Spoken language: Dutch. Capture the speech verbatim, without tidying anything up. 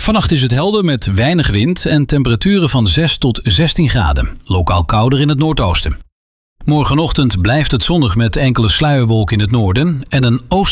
Vannacht is het helder met weinig wind en temperaturen van zes tot zestien graden. Lokaal kouder in het noordoosten. Morgenochtend blijft het zonnig met enkele sluierwolken in het noorden en een oost